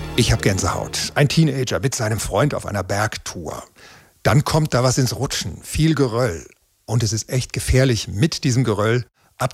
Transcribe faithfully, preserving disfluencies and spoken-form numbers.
Ich habe Gänsehaut. Ein Teenager mit seinem Freund auf einer Bergtour. Dann kommt da was ins Rutschen, viel Geröll. Und es ist echt gefährlich, mit diesem Geröll